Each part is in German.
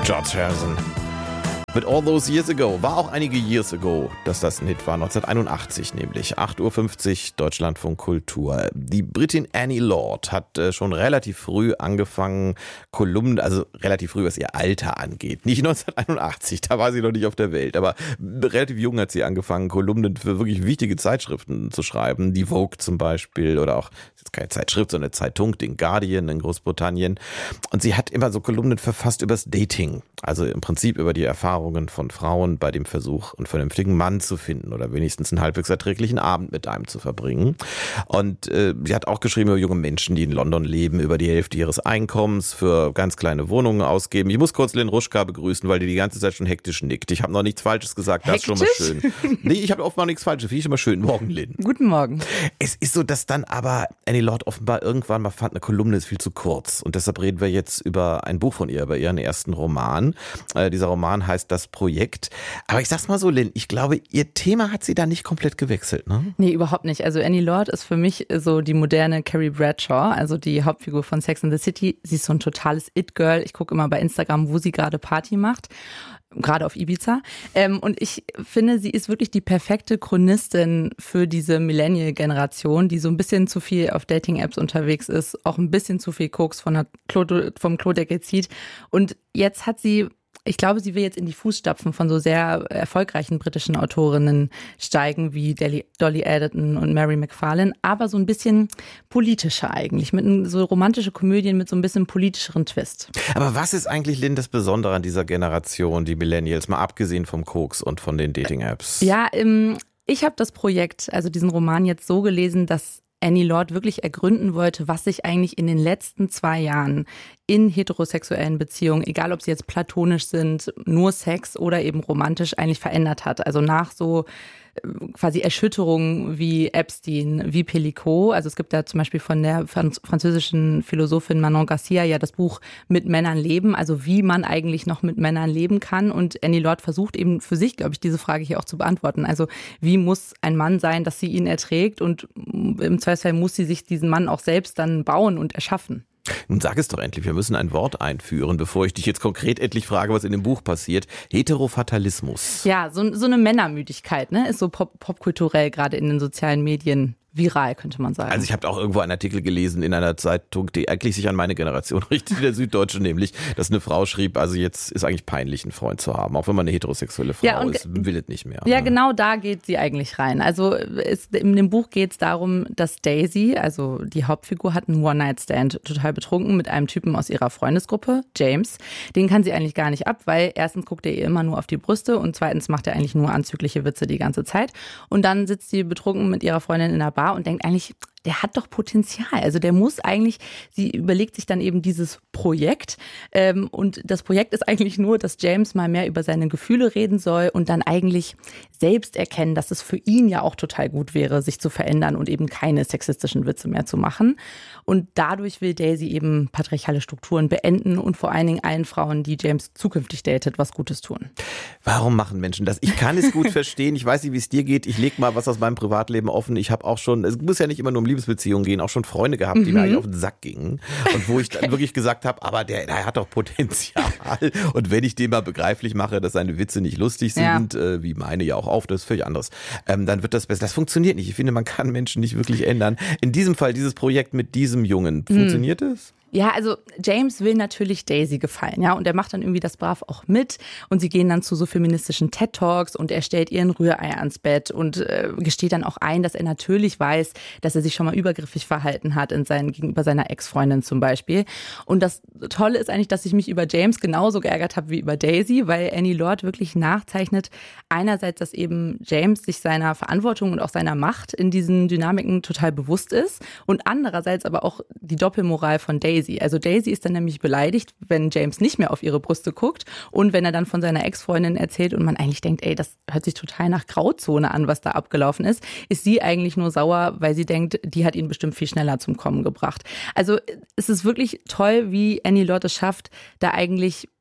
George Harrison. With All Those Years Ago. War auch einige Years ago, dass das ein Hit war. 1981 nämlich. 8.50 Uhr, Deutschlandfunk Kultur. Die Britin Annie Lord hat schon relativ früh angefangen, Kolumnen, also relativ früh, was ihr Alter angeht. Nicht 1981, da war sie noch nicht auf der Welt. Aber relativ jung hat sie angefangen, Kolumnen für wirklich wichtige Zeitschriften zu schreiben. Die Vogue zum Beispiel oder auch, das ist jetzt keine Zeitschrift, sondern eine Zeitung, den Guardian in Großbritannien. Und sie hat immer so Kolumnen verfasst übers Dating. Also im Prinzip über die Erfahrungen von Frauen bei dem Versuch, einen vernünftigen Mann zu finden oder wenigstens einen halbwegs erträglichen Abend mit einem zu verbringen. Und sie hat auch geschrieben über junge Menschen, die in London leben, über die Hälfte ihres Einkommens für ganz kleine Wohnungen ausgeben. Ich muss kurz Lynn Ruschka begrüßen, weil die ganze Zeit schon hektisch nickt. Ich habe noch nichts Falsches gesagt, das ist schon mal schön. Nee, ich habe offenbar nichts Falsches, finde ich schon mal schön. Morgen, Lynn. Guten Morgen. Es ist so, dass dann aber Annie Lord offenbar irgendwann mal fand, eine Kolumne ist viel zu kurz. Und deshalb reden wir jetzt über ein Buch von ihr, über ihren ersten Roman. Dieser Roman heißt Das Projekt. Aber ich sag's mal so, Lynn, ich glaube, ihr Thema hat sie da nicht komplett gewechselt, ne? Nee, überhaupt nicht. Also Annie Lord ist für mich so die moderne Carrie Bradshaw, also die Hauptfigur von Sex and the City. Sie ist so ein totales It-Girl. Ich gucke immer bei Instagram, wo sie gerade Party macht. Gerade auf Ibiza. Und ich finde, sie ist wirklich die perfekte Chronistin für diese Millennial-Generation, die so ein bisschen zu viel auf Dating-Apps unterwegs ist, auch ein bisschen zu viel Koks vom Klodeckel zieht. Und jetzt hat sie, ich glaube, sie will jetzt in die Fußstapfen von so sehr erfolgreichen britischen Autorinnen steigen, wie Dolly Alden und Mary McFarlane, aber so ein bisschen politischer eigentlich, mit so romantische Komödien mit so ein bisschen politischeren Twist. Aber was ist eigentlich, Lynn, das Besondere an dieser Generation, die Millennials, mal abgesehen vom Koks und von den Dating-Apps? Ja, ich habe das Projekt, also diesen Roman jetzt so gelesen, dass Annie Lord wirklich ergründen wollte, was sich eigentlich in den letzten 2 Jahren in heterosexuellen Beziehungen, egal ob sie jetzt platonisch sind, nur Sex oder eben romantisch, eigentlich verändert hat. Also nach so quasi Erschütterungen wie Epstein, wie Pellicot. Also es gibt da zum Beispiel von der französischen Philosophin Manon Garcia ja das Buch Mit Männern leben, also wie man eigentlich noch mit Männern leben kann. Und Annie Lord versucht eben für sich, glaube ich, diese Frage hier auch zu beantworten. Also wie muss ein Mann sein, dass sie ihn erträgt? Und im Zweifelsfall muss sie sich diesen Mann auch selbst dann bauen und erschaffen. Nun sag es doch endlich, wir müssen ein Wort einführen, bevor ich dich jetzt konkret endlich frage, was in dem Buch passiert. Heterofatalismus. Ja, so eine Männermüdigkeit, ne, ist so popkulturell gerade in den sozialen Medien viral, könnte man sagen. Also ich habe auch irgendwo einen Artikel gelesen in einer Zeitung, die eigentlich sich an meine Generation richtet, der Süddeutsche nämlich, dass eine Frau schrieb, also jetzt ist eigentlich peinlich, einen Freund zu haben, auch wenn man eine heterosexuelle Frau ist, will es nicht mehr. Ja, ne? Genau da geht sie eigentlich rein. Also in dem Buch geht es darum, dass Daisy, also die Hauptfigur, hat einen One-Night-Stand, total betrunken mit einem Typen aus ihrer Freundesgruppe, James. Den kann sie eigentlich gar nicht ab, weil erstens guckt er ihr immer nur auf die Brüste und zweitens macht er eigentlich nur anzügliche Witze die ganze Zeit. Und dann sitzt sie betrunken mit ihrer Freundin in der Bar und denkt eigentlich, der hat doch Potenzial. Also der muss eigentlich, sie überlegt sich dann eben dieses Projekt. Und das Projekt ist eigentlich nur, dass James mal mehr über seine Gefühle reden soll und dann eigentlich selbst erkennen, dass es für ihn ja auch total gut wäre, sich zu verändern und eben keine sexistischen Witze mehr zu machen. Und dadurch will Daisy eben patriarchale Strukturen beenden und vor allen Dingen allen Frauen, die James zukünftig datet, was Gutes tun. Warum machen Menschen das? Ich kann es gut verstehen. Ich weiß nicht, wie es dir geht. Ich lege mal was aus meinem Privatleben offen. Ich habe auch schon, es muss ja nicht immer nur um Liebesbeziehungen gehen, auch schon Freunde gehabt, die mir eigentlich auf den Sack gingen. Und wo ich dann wirklich gesagt habe, aber der hat doch Potenzial. Und wenn ich dem mal begreiflich mache, dass seine Witze nicht lustig sind, wie meine ja auch auf, das ist völlig anderes, dann wird das besser. Das funktioniert nicht. Ich finde, man kann Menschen nicht wirklich ändern. In diesem Fall, dieses Projekt mit diesem Jungen, funktioniert es? Ja, also James will natürlich Daisy gefallen, ja, und er macht dann irgendwie das brav auch mit und sie gehen dann zu so feministischen TED-Talks und er stellt ihr ein Rührei ans Bett und gesteht dann auch ein, dass er natürlich weiß, dass er sich schon mal übergriffig verhalten hat gegenüber seiner Ex-Freundin zum Beispiel. Und das Tolle ist eigentlich, dass ich mich über James genauso geärgert habe wie über Daisy, weil Annie Lord wirklich nachzeichnet, einerseits, dass eben James sich seiner Verantwortung und auch seiner Macht in diesen Dynamiken total bewusst ist und andererseits aber auch die Doppelmoral von Daisy. Also Daisy ist dann nämlich beleidigt, wenn James nicht mehr auf ihre Brüste guckt und wenn er dann von seiner Ex-Freundin erzählt und man eigentlich denkt, ey, das hört sich total nach Grauzone an, was da abgelaufen ist sie eigentlich nur sauer, weil sie denkt, die hat ihn bestimmt viel schneller zum Kommen gebracht. Also es ist wirklich toll, wie Annie Lord es schafft, da eigentlich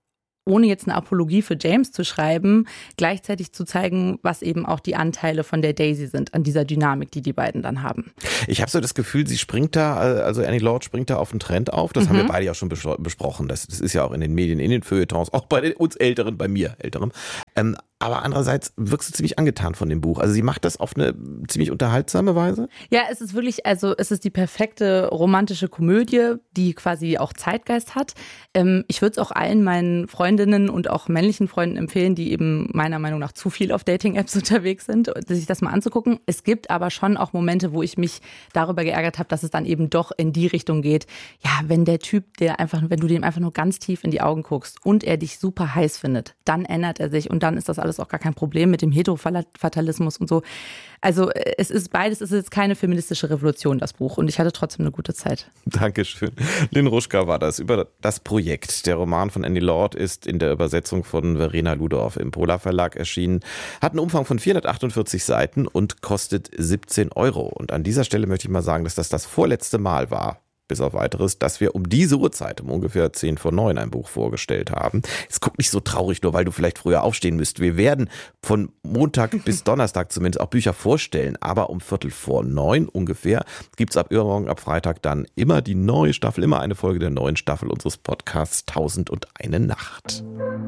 ohne jetzt eine Apologie für James zu schreiben, gleichzeitig zu zeigen, was eben auch die Anteile von der Daisy sind, an dieser Dynamik, die beiden dann haben. Ich habe so das Gefühl, sie springt da, also Annie Lord springt da auf einen Trend auf. Das haben wir beide ja schon besprochen. Das ist ja auch in den Medien, in den Feuilletons, auch bei uns Älteren, bei mir Älteren. Aber andererseits wirkst du ziemlich angetan von dem Buch. Also sie macht das auf eine ziemlich unterhaltsame Weise. Ja, es ist wirklich, also es ist die perfekte romantische Komödie, die quasi auch Zeitgeist hat. Ich würde es auch allen meinen Freundinnen und auch männlichen Freunden empfehlen, die eben meiner Meinung nach zu viel auf Dating-Apps unterwegs sind, sich das mal anzugucken. Es gibt aber schon auch Momente, wo ich mich darüber geärgert habe, dass es dann eben doch in die Richtung geht. Ja, wenn der Typ, wenn du dem einfach nur ganz tief in die Augen guckst und er dich super heiß findet, dann ändert er sich und dann ist das alles auch gar kein Problem mit dem Heterofatalismus und so. Also es ist beides, es ist jetzt keine feministische Revolution, das Buch. Und ich hatte trotzdem eine gute Zeit. Dankeschön. Lynn Ruschka war das über das Projekt. Der Roman von Annie Lord ist in der Übersetzung von Verena Ludorf im Polar Verlag erschienen, hat einen Umfang von 448 Seiten und kostet 17 €. Und an dieser Stelle möchte ich mal sagen, dass das vorletzte Mal war, bis auf weiteres, dass wir um diese Uhrzeit, um ungefähr 8:50 ein Buch vorgestellt haben. Jetzt guck nicht so traurig, nur weil du vielleicht früher aufstehen müsst. Wir werden von Montag bis Donnerstag zumindest auch Bücher vorstellen, aber um 8:45 ungefähr gibt's ab übermorgen, ab Freitag dann immer die neue Staffel, immer eine Folge der neuen Staffel unseres Podcasts 1001 Nacht.